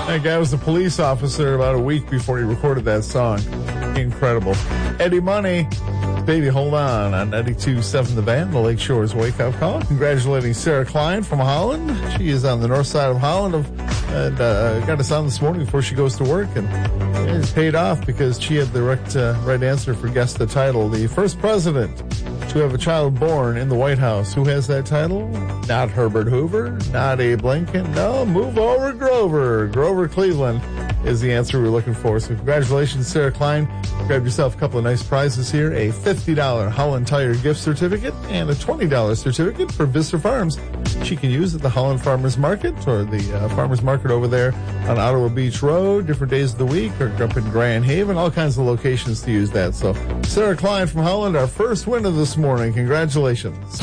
That guy was a police officer about a week before he recorded that song. Incredible. Eddie Money, Baby Hold On 92.7 The Van, the Lake Shore's wake-up call. Congratulating Sarah Klein from Holland. She is on the north side of Holland and got us on this morning before she goes to work, and it's paid off because she had the right answer for Guess the Title. The first president to have a child born in the White House. Who has that title? Not Herbert Hoover, not Abe Lincoln. No, move over Grover. Grover Cleveland is the answer we're looking for. So congratulations, Sarah Klein. Grab yourself a couple of nice prizes here. A $50 Holland Tire gift certificate and a $20 certificate for Vista Farms. She can use at the Holland Farmers Market or the Farmers Market over there on Ottawa Beach Road, different days of the week, or up in Grand Haven, all kinds of locations to use that. So Sarah Klein from Holland, our first winner this morning. Congratulations.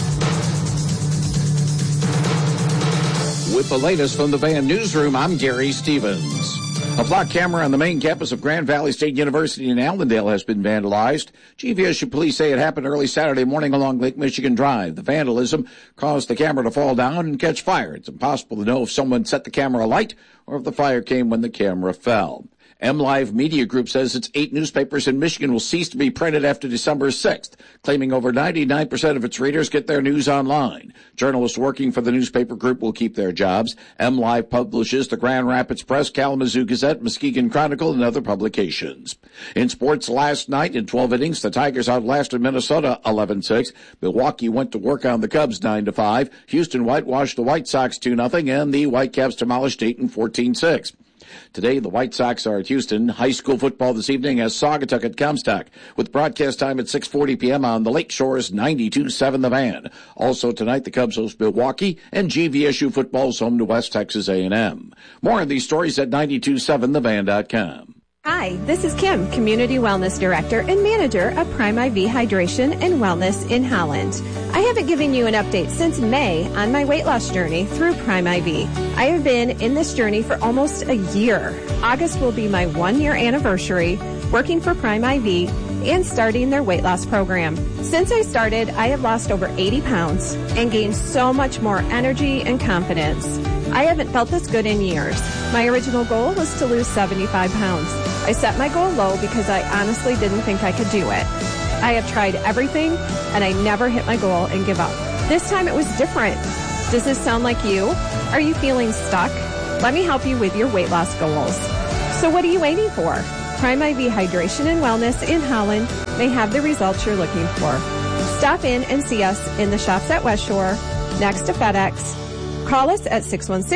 With the latest from the Van Newsroom, I'm Gary Stevens. A block camera on the main campus of Grand Valley State University in Allendale has been vandalized. GVSU police say it happened early Saturday morning along Lake Michigan Drive. The vandalism caused the camera to fall down and catch fire. It's impossible to know if someone set the camera alight or if the fire came when the camera fell. MLive Media Group says its 8 newspapers in Michigan will cease to be printed after December 6th, claiming over 99% of its readers get their news online. Journalists working for the newspaper group will keep their jobs. MLive publishes the Grand Rapids Press, Kalamazoo Gazette, Muskegon Chronicle, and other publications. In sports last night, in 12 innings, the Tigers outlasted Minnesota 11-6. Milwaukee went to work on the Cubs 9-5. Houston whitewashed the White Sox 2-0, and the Whitecaps demolished Dayton 14-6. Today, the White Sox are at Houston. High school football this evening as Saugatuck at Comstock, with broadcast time at 6:40 p.m. on the Lake Shore's 92.7 The Van. Also tonight, the Cubs host Milwaukee, and GVSU football's home to West Texas A&M. More of these stories at 92.7thevan.com. Hi, this is Kim, Community Wellness Director and Manager of Prime IV Hydration and Wellness in Holland. I haven't given you an update since May on my weight loss journey through Prime IV. I have been in this journey for almost a year. August will be my 1-year anniversary working for Prime IV and starting their weight loss program. Since I started, I have lost over 80 pounds and gained so much more energy and confidence. I haven't felt this good in years. My original goal was to lose 75 pounds. I set my goal low because I honestly didn't think I could do it. I have tried everything, and I never hit my goal and give up. This time it was different. Does this sound like you? Are you feeling stuck? Let me help you with your weight loss goals. So what are you waiting for? Prime IV Hydration and Wellness in Holland may have the results you're looking for. Stop in and see us in the shops at West Shore, next to FedEx. Call us at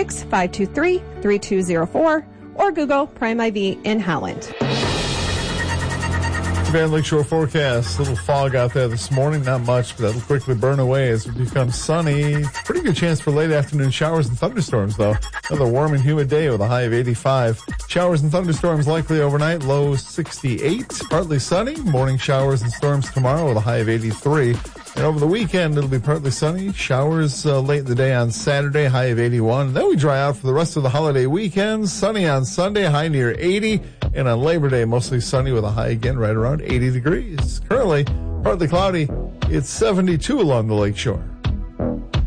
616-523-3204 or Google Prime IV in Holland. Van Lake Shore forecast. A little fog out there this morning. Not much, but that'll quickly burn away as it becomes sunny. Pretty good chance for late afternoon showers and thunderstorms, though. Another warm and humid day with a high of 85. Showers and thunderstorms likely overnight. Low 68. Partly sunny. Morning showers and storms tomorrow with a high of 83. And over the weekend, it'll be partly sunny. Showers late in the day on Saturday, high of 81. Then we dry out for the rest of the holiday weekend. Sunny on Sunday, high near 80. And on Labor Day, mostly sunny with a high again right around 80 degrees. Currently, partly cloudy. It's 72 along the lake shore.